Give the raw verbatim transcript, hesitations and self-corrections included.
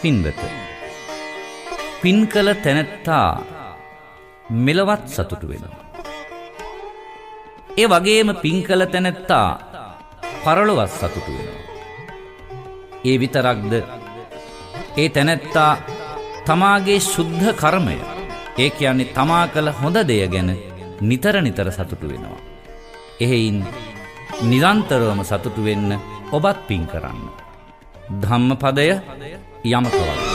පින්වත, පින් කළ තැනැත්තා මෙලවත් සතුටු වෙනවා. ඒ වගේම පින් කළ තැනැත්තා පරලොවත් සතුටු වෙනවා. ඒ විතරක්ද, ඒ තැනැත්තා තමාගේ ශුද්ධ කර්මය, ඒ කියන්නේ තමා කළ හොඳ දෙය ගැන නිතර නිතර සතුටු වෙනවා. එහෙයින් නිරන්තරවම සතුටු වෙන්න ඔබත් පින් කරන්න. ධම්මපදය යමක වගේ.